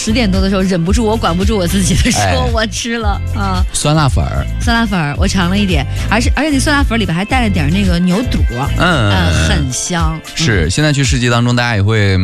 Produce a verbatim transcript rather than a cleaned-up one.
十点多的时候忍不住，我管不住我自己的时候， 哎、 我吃了啊。 酸辣粉儿， 酸辣粉儿我尝了一点，而且而且那酸辣粉里边还带了点那个牛肚， 嗯、 呃，很香。 是，现在去市集当中，大家也会